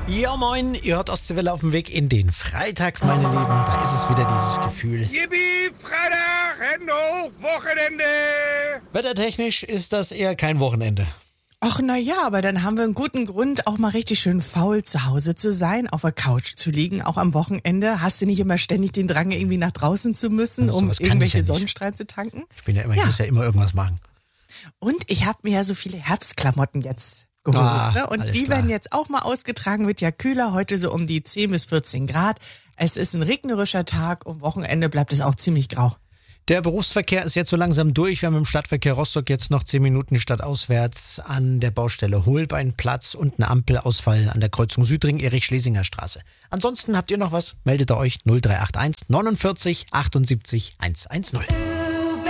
Ja moin, ihr hört Ostseewelle auf dem Weg in den Freitag, meine Lieben. Da ist es wieder dieses Gefühl. Yippie, Freitag, Hände hoch, Wochenende. Wettertechnisch ist das eher kein Wochenende. Ach na ja, aber dann haben wir einen guten Grund, auch mal richtig schön faul zu Hause zu sein, auf der Couch zu liegen, auch am Wochenende. Hast du nicht immer ständig den Drang, irgendwie nach draußen zu müssen, Also, um sowas kann ich irgendwelche ja nicht. Sonnenstrahlen zu tanken? Ich muss ja immer irgendwas machen. Und ich habe mir ja so viele Herbstklamotten jetzt geholt. Ne? Und alles die klar. werden jetzt auch mal ausgetragen, wird ja kühler, heute so um die 10 bis 14 Grad. Es ist ein regnerischer Tag, am Wochenende bleibt es auch ziemlich grau. Der Berufsverkehr ist jetzt so langsam durch. Wir haben im Stadtverkehr Rostock jetzt noch 10 Minuten stadtauswärts an der Baustelle Holbeinplatz und eine Ampelausfall an der Kreuzung Südring Erich-Schlesinger Straße. Ansonsten habt ihr noch was? Meldet ihr euch 0381 49 78 110.